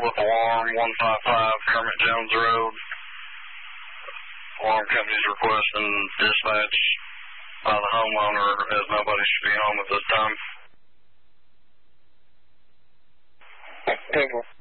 public alarm, 155 Kermit Jones Road. Alarm company's requesting dispatch by the homeowner as nobody should be home at this time. 10-4.